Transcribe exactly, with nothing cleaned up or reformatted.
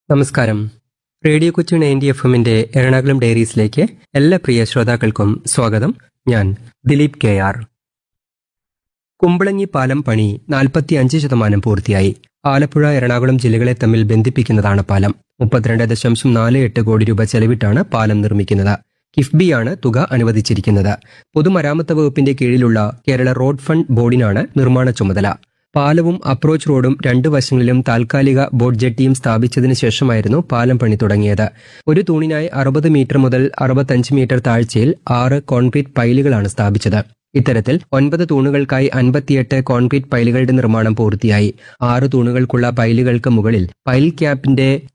നമസ്കാരം. Radio Kochi ninety F എമ്മിന്റെ എറണാകുളം ഡയറീസിലേക്ക് എല്ലാ പ്രിയ ശ്രോതാക്കൾക്കും സ്വാഗതം. ഞാൻ ദിലീപ് കെ ആർ. കുമ്പളങ്ങി പാലം പണി നാൽപ്പത്തി അഞ്ച് ശതമാനം പൂർത്തിയായി. ആലപ്പുഴ എറണാകുളം ജില്ലകളെ തമ്മിൽ ബന്ധിപ്പിക്കുന്നതാണ് പാലം. മുപ്പത്തിരണ്ട് ദശാംശം നാല് എട്ട് കോടി രൂപ ചെലവിട്ടാണ് പാലം നിർമ്മിക്കുന്നത്. കിഫ്ബിയാണ് തുക അനുവദിച്ചിരിക്കുന്നത്. പൊതുമരാമത്ത് വകുപ്പിന്റെ കീഴിലുള്ള കേരള റോഡ് ഫണ്ട് ബോർഡിനാണ് നിർമ്മാണ ചുമതല. പാലവും അപ്രോച്ച് റോഡും രണ്ടു വശങ്ങളിലും താൽക്കാലിക ബോട്ട് ജെട്ടിയും സ്ഥാപിച്ചതിന് ശേഷമായിരുന്നു പാലം പണി തുടങ്ങിയത്. ഒരു തൂണിനായി അറുപത് മീറ്റർ മുതൽ അറുപത്തഞ്ച് മീറ്റർ താഴ്ചയിൽ ആറ് കോൺക്രീറ്റ് പൈലുകളാണ് സ്ഥാപിച്ചത്. ഇത്തരത്തിൽ ഒൻപത് തൂണുകൾക്കായി അൻപത്തിയെട്ട് കോൺക്രീറ്റ് പൈലുകളുടെ നിർമ്മാണം പൂർത്തിയായി. ആറ് തൂണുകൾക്കുള്ള പൈലുകൾക്ക് മുകളിൽ പൈൽ ക്യാപ്പിന്റെ